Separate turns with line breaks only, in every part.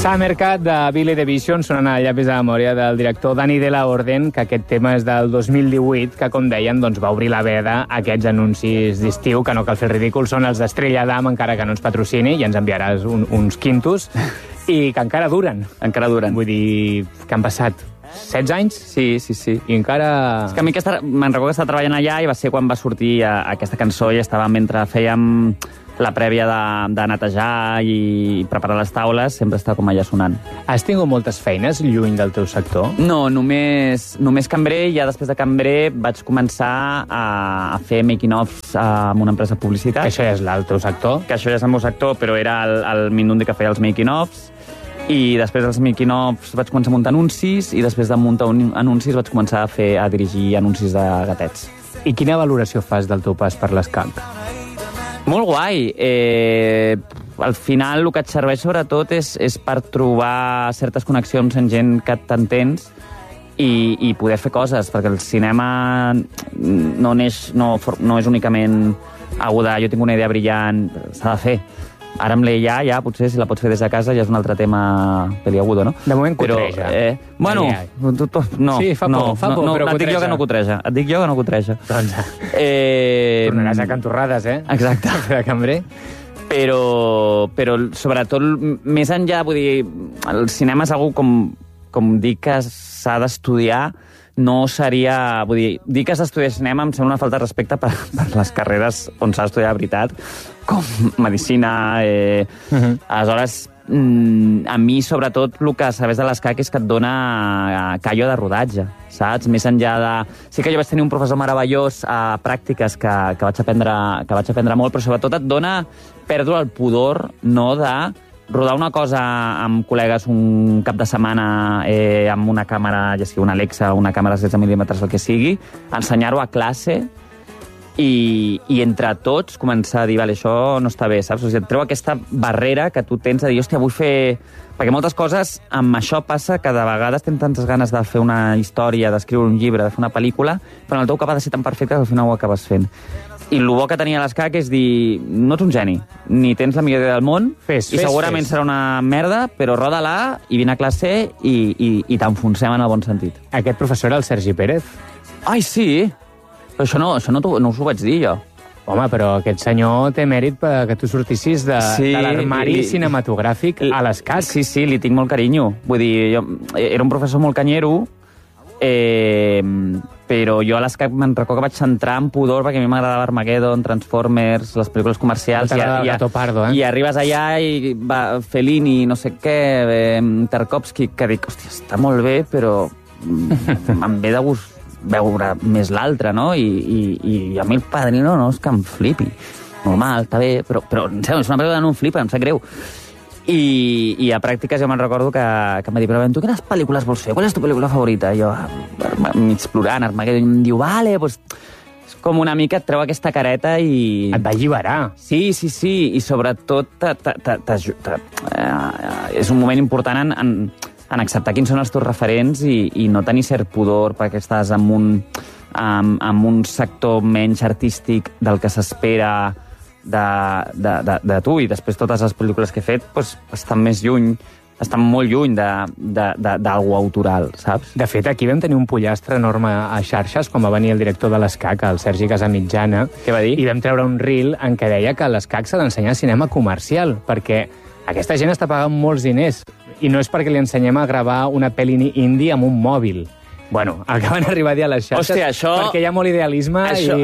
Summercat de Billy the Vision sonant a llapis de memòria del director Dani de la Orden, que aquest tema és del 2018, que, com deien, doncs, va obrir la veda a aquests anuncis d'estiu, que no cal fer el ridícul, són els d'Estrella Damm, encara que no ens patrocini, i ens enviaràs uns quintos, i que encara duren.
Encara duren.
Vull dir, que han passat 16 anys?
Sí.
I encara...
És que a mi me'n recordo que estava treballant allà i va ser quan va sortir aquesta cançó i estava mentre fèiem la prèvia de netejar i preparar les taules, sempre estava com allà sonant.
Has tingut moltes feines lluny del teu sector?
No, només cambrer, i ja després de cambrer vaig començar a fer making-offs amb una empresa de publicitat.
Que això ja és el teu sector?
Que això ja és el meu sector, però era el Mindundi que feia els making-offs. I després dels making-offs vaig començar a muntar anuncis, i després de muntar anuncis vaig començar a dirigir anuncis de gatets.
I quina valoració fas del teu pas per l'escac?
Molt guai. Al final el que et serveix sobretot és per trobar certes connexions amb gent que t'entens i poder fer coses, perquè el cinema no és únicament jo tinc una idea brillant, s'ha de fer. Ara amb l'IA, ja, potser, si la pots fer des de casa, ja és un altre tema peliagudo, no?
De moment cutreja.
Bueno, no.
Sí, fa por, però
et dic jo que no cutreja.
Doncs tornaràs a cantorrades,
Exacte.
De cambrer.
Però sobretot, més enllà, vull dir, el cinema és algú com dir que s'ha d'estudiar, no seria... Vull dir que has d'estudiar cinema em sembla una falta de respecte per les carreres on s'ha d'estudiar de veritat, com medicina. Aleshores, a mi, sobretot, el que sabés de l'escac és que et dona callo de rodatge, saps? Més enllà de... Sí que jo vaig tenir un professor meravellós a pràctiques que vaig aprendre molt, però sobretot et dona perdre el pudor, no, de rodar una cosa amb col·legues un cap de setmana amb una càmera, ja sigui una Alexa, una càmera de 16 mm, el que sigui, ensenyar-ho a classe i entre tots començar a dir, vale, això no està bé, saps? O sigui, et treu aquesta barrera que tu tens de dir, hòstia, vull fer... Perquè moltes coses, amb això passa que de vegades tens tantes ganes de fer una història, d'escriure un llibre, de fer una pel·lícula, però el teu cap ha de ser tan perfecte que al final ho acabes fent. I el bo que tenia l'escac és dir, no ets un geni, ni tens la millor idea del món, i segurament serà una merda, però roda-la i vine a classe i t'enfonsem en el bon sentit.
Aquest professor era el Sergi Pérez?
Ai, sí! Però això no us ho vaig dir, jo.
Home, però aquest senyor té mèrit que tu sortissis de l'armari cinematogràfic a l'escac.
Sí, li tinc molt carinyo. Vull dir, era un professor molt canyero, però jo a l'escac me'n recordo que vaig centrar en pudor perquè a mi m'agradava Armageddon, Transformers, les pel·lícules comercials, i arribes allà i va Fellini, no sé què, Tarkovsky, que dic, hòstia, està molt bé, però em ve de gust veure més l'altre, no? I a mi el Padrino no és que em flipi. Normal, està bé, però em sembla, és una pel·lícula que no em flipa, em sap greu. I a pràctiques jo me'n recordo que em va dir, però tu quines pel·lícules vols fer? Qual és tu pel·lícula favorita? I jo, mig plorant, Armageddon, i em diu, vale, doncs... És com una mica et treu aquesta careta i...
Et va alliberar.
Sí, i sobretot és un moment important en acceptar quins són els teus referents i no tenir cert pudor perquè estàs en un sector menys artístic del que s'espera de tu, i després totes les pel·lícules que he fet estan molt lluny d'algú autoral, saps?
De fet, aquí vam tenir un pollastre enorme a xarxes quan va venir el director de l'escac, el Sergi Casamitjana.
Què va dir?
I vam treure un reel en què deia que a l'escac s'ha d'ensenyar cinema comercial, perquè aquesta gent està pagant molts diners, i no és perquè li ensenyem a gravar una pel·li indie amb un mòbil. Bueno, el que van arribar a dir a les xarxes,
hòstia, això,
perquè hi ha molt idealisme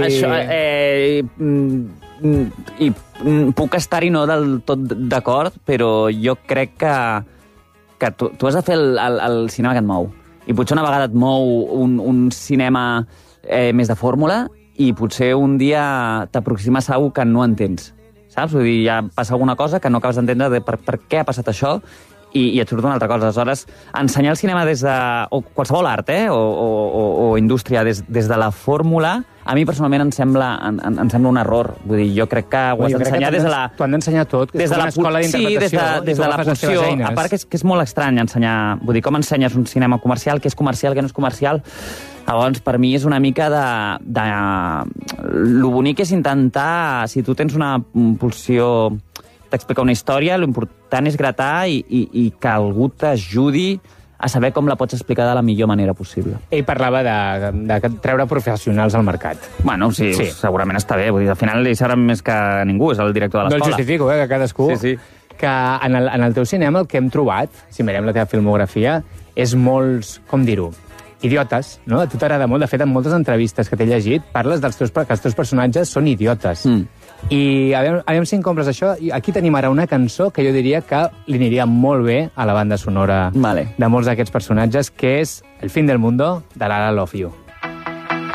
i puc estar-hi no del tot d'acord, però jo crec que tu has de fer el cinema que et mou. I potser una vegada et mou un cinema més de fórmula i potser un dia t'aproximes a algú que no entens. Saps? Vull dir, ja passa alguna cosa que no acabes d'entendre de per què ha passat això i et surt una altra cosa. Aleshores, ensenyar el cinema des de... o qualsevol art, o indústria, des de la fórmula, a mi personalment em sembla un error. Vull dir, jo crec que ho has d'ensenyar des de la...
T'ho han d'ensenyar tot, és com una escola d'interpretació.
Sí, des de la pulsió. A part que és molt estrany ensenyar... Vull dir, com ensenyes un cinema comercial, què és comercial, què no és comercial... Llavors, per mi és una mica Lo bonic és intentar, si tu tens una pulsió t'explica una història, l'important és gratar i que algú t'ajudi a saber com la pots explicar de la millor manera possible.
Ell parlava de treure professionals al mercat.
Bueno, sí, segurament està bé. Vull dir, al final ell sabrà més que ningú, és el director de l'escola.
No el justifico, que cadascú...
Sí.
Que en el teu cinema el que hem trobat, si mirem la teva filmografia, és molts, com dir-ho, idiotes, no? A tu t'agrada molt. De fet, en moltes entrevistes que t'he llegit, parles que els teus personatges són idiotes. I aviam si incompres això. Aquí tenim ara una cançó que jo diria que li aniria molt bé a la banda sonora de molts d'aquests personatges, que és El fin del mundo, de Lara Love You.